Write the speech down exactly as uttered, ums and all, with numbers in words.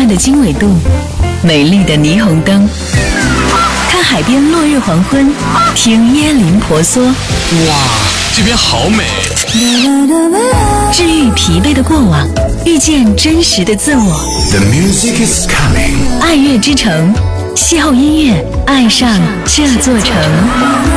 的经纬度，美丽的霓虹灯，看海边落日黄昏，听椰林婆娑。 哇，这边好美！ 治愈疲惫的过往，遇见真实的自我。 The music is coming。 爱乐之城，邂逅音乐，爱上这座城。